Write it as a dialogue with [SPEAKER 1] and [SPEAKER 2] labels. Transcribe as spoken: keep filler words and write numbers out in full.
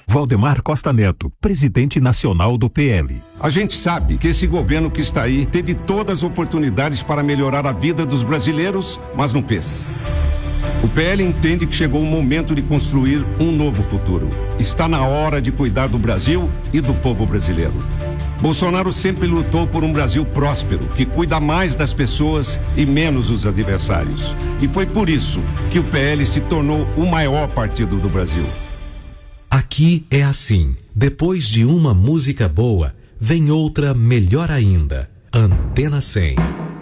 [SPEAKER 1] Valdemar Costa Neto, presidente nacional do P L.
[SPEAKER 2] A gente sabe que esse governo que está aí teve todas as oportunidades para melhorar a vida dos brasileiros, mas não fez. O P L entende que chegou o momento de construir um novo futuro. Está na hora de cuidar do Brasil e do povo brasileiro. Bolsonaro sempre lutou por um Brasil próspero, que cuida mais das pessoas e menos dos adversários. E foi por isso que o P L se tornou o maior partido do Brasil.
[SPEAKER 3] Aqui é assim. Depois de uma música boa, vem outra melhor ainda. Antena cem.